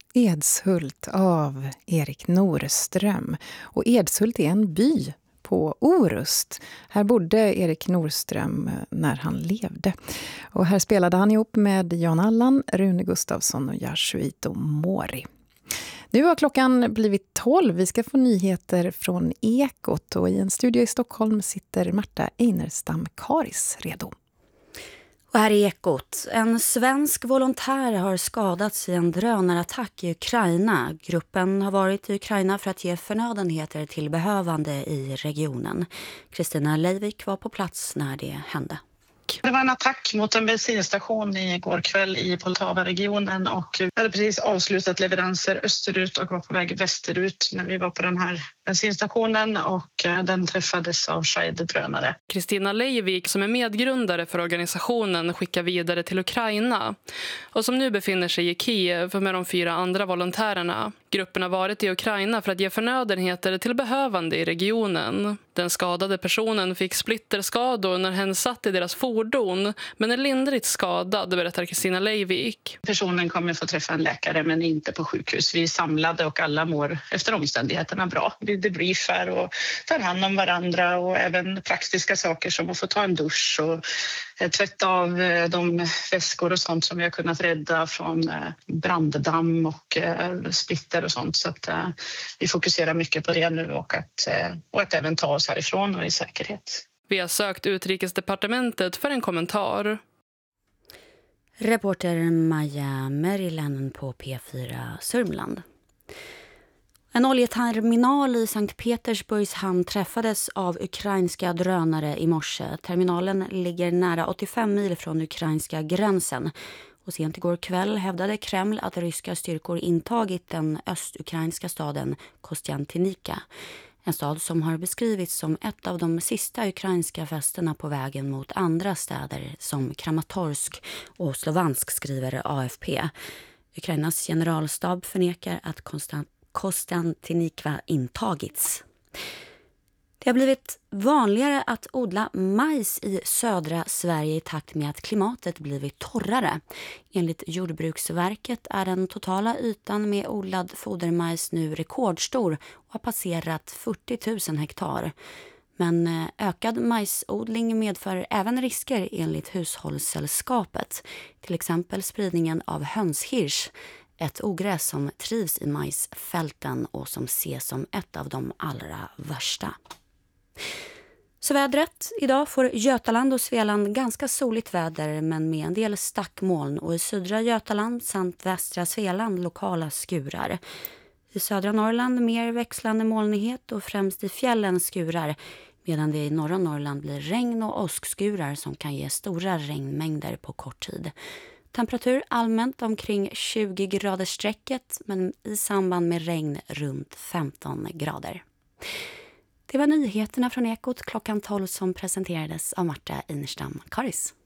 Edshult av Erik Norström. Och Edshult är en by på Orust. Här bodde Erik Norström när han levde. Och här spelade han ihop med Jan Allan, Rune Gustafsson och Yasuhito Mori. Nu har klockan blivit 12. Vi ska få nyheter från Ekot. Och i en studio i Stockholm sitter Marta Einerstam Karis redo. Och här är Ekot. En svensk volontär har skadats i en drönarattack i Ukraina. Gruppen har varit i Ukraina för att ge förnödenheter till behövande i regionen. Kristina Leivik var på plats när det hände. Det var en attack mot en bensinstation igår kväll i Poltava-regionen och vi hade precis avslutat leveranser österut och var på väg västerut när vi var på den här bensinstationen och den träffades av Shahed-drönare. Kristina Leivik som är medgrundare för organisationen skickar vidare till Ukraina och som nu befinner sig i Kiev med de 4 andra volontärerna. Gruppen har varit i Ukraina för att ge förnödenheter till behövande i regionen. Den skadade personen fick splitterskador när hen satt i deras fordon men är lindrigt skadad, berättar Kristina Leivik. Personen kommer få träffa en läkare men inte på sjukhus. Vi är samlade och alla mår efter omständigheterna bra. Vi debriefar och tar hand om varandra och även praktiska saker som att få ta en dusch och tvätta av de väskor och sånt som vi har kunnat rädda från branddamm och splitter och sånt. Så att vi fokuserar mycket på det nu och att även ta oss härifrån och i säkerhet. Vi har sökt Utrikesdepartementet för en kommentar. Reporter Maja Merilänen på P4 Sörmland. En oljeterminal i Sankt Petersburgs hamn träffades av ukrainska drönare i morse. Terminalen ligger nära 85 mil från ukrainska gränsen. Och sent igår kväll hävdade Kreml att ryska styrkor intagit den östukrainska staden Kostiantinika. En stad som har beskrivits som ett av de sista ukrainska fästena på vägen mot andra städer som Kramatorsk och Slovansk, skriver AFP. Ukrainas generalstab förnekar att Kostiantinika intagits. Det har blivit vanligare att odla majs i södra Sverige i takt med att klimatet blivit torrare. Enligt Jordbruksverket är den totala ytan med odlad fodermajs nu rekordstor och har passerat 40 000 hektar. Men ökad majsodling medför även risker enligt Hushållssällskapet. Till exempel spridningen av hönshirs, ett ogräs som trivs i majsfälten och som ses som ett av de allra värsta. Så vädret. Idag får Götaland och Svealand ganska soligt väder men med en del stackmoln och i södra Götaland samt västra Svealand lokala skurar. I södra Norrland mer växlande molnighet och främst i fjällen skurar medan det i norra Norrland blir regn och åskskurar som kan ge stora regnmängder på kort tid. Temperatur allmänt omkring 20 grader strecket men i samband med regn runt 15 grader. Det var nyheterna från Ekot klockan 12 som presenterades av Marta Einerstam Karis.